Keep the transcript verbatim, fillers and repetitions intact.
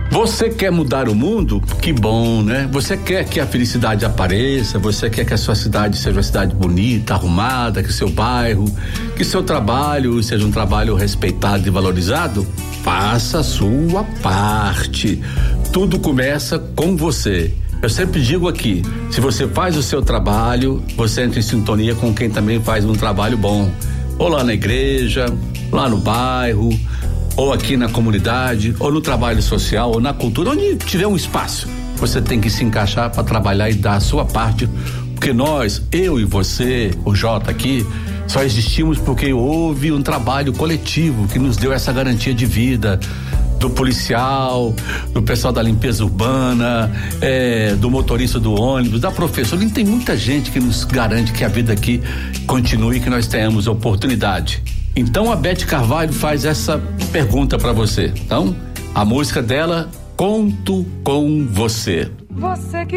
Você quer mudar o mundo? Que bom, né? Você quer que a felicidade apareça, você quer que a sua cidade seja uma cidade bonita, arrumada, que seu bairro, que seu trabalho seja um trabalho respeitado e valorizado? Faça a sua parte. Tudo começa com você. Eu sempre digo aqui, se você faz o seu trabalho, você entra em sintonia com quem também faz um trabalho bom. Ou lá na igreja, lá no bairro, ou aqui na comunidade, ou no trabalho social, ou na cultura, onde tiver um espaço, você tem que se encaixar para trabalhar e dar a sua parte, porque nós, eu e você, o Jota aqui, só existimos porque houve um trabalho coletivo que nos deu essa garantia de vida, do policial, do pessoal da limpeza urbana, é, do motorista do ônibus, da professora. E tem muita gente que nos garante que a vida aqui continue e que nós tenhamos oportunidade. Então a Beth Carvalho faz essa pergunta para você. Então, a música dela, Conto com Você. Você que